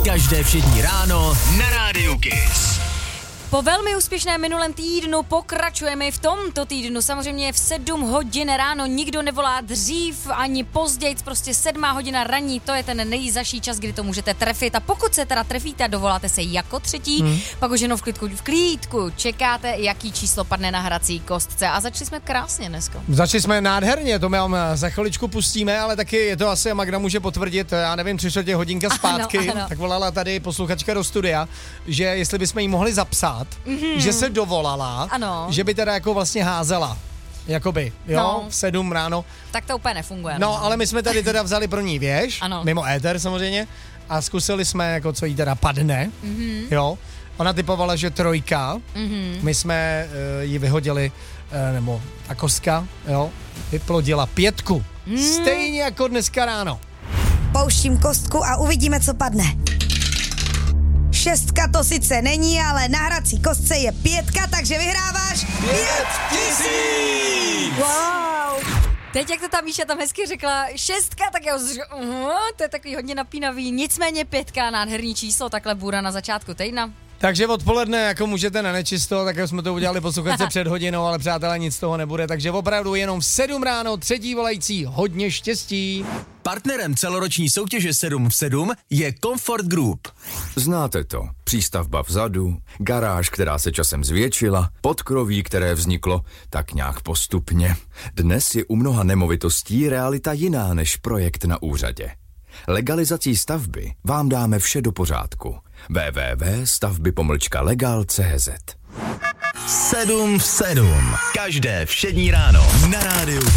Každé všední ráno na Rádiu Kiss. Po velmi úspěšném minulém týdnu pokračujeme v tomto týdnu. Samozřejmě v 7 hodin ráno nikdo nevolá dřív ani později, prostě 7 hodina ranní, to je ten nejzaší čas, kdy to můžete trefit. A pokud se teda trefíte a dovoláte se jako třetí, pak už jenom v klídku čekáte, jaký číslo padne na hrací kostce. A začali jsme krásně dneska. Začali jsme nádherně, to my vám za chviličku pustíme, ale taky je to asi, Magda může potvrdit, já nevím, 3/4 hodinka zpátky, ano. tak volala tady posluchačka do studia, že jestli bychom jí mohli zapsat, že se dovolala, Ano. že by teda jako vlastně házela. Jakoby, jo, No. v 7 ráno. Tak to úplně nefunguje. No, ale my jsme tady teda vzali pro ní věž, Ano. mimo éter samozřejmě, a zkusili jsme, jako co jí teda padne, jo. Ona typovala, že 3, my jsme ji vyhodili, nebo ta kostka, jo, vyplodila 5. Stejně jako dneska ráno. Pouštím kostku a uvidíme, co padne. 6 to sice není, ale na hrací kostce je 5, takže vyhráváš 5000! Wow. Teď, jak to ta Míša tam hezky řekla, 6, tak já to je takový hodně napínavý. Nicméně 5, nádherný číslo, takhle bůra na začátku týdna. Takže odpoledne jako můžete na nečisto, tak jsme to udělali posluchačce před hodinou, ale přátelé, nic z toho nebude, takže opravdu jenom v 7 ráno, třetí volající, hodně štěstí. Partnerem celoroční soutěže 7 v 7 je Comfort Group. Znáte to. Přístavba vzadu, garáž, která se časem zvětšila, podkroví, které vzniklo tak nějak postupně. Dnes je u mnoha nemovitostí realita jiná než projekt na úřadě. Legalizací stavby vám dáme vše do pořádku. www.stavby-legal.cz 7 v 7. Každé všední ráno na Rádiu